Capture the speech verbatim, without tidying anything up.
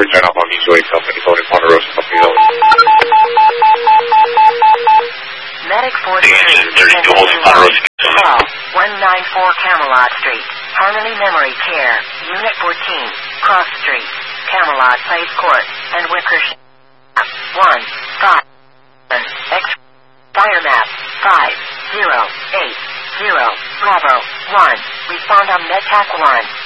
Robert, turn off on Mutual Aid Company, Tony Ponderosa Company. Medic forty-three, call one nine four Camelot Street, Harmony Memory Care, Unit fourteen, Cross Street, Camelot Place Court, and Wickersham. one, five, X, Fire Map, five, zero, eight, zero, Bravo, one, respond on MedTac one.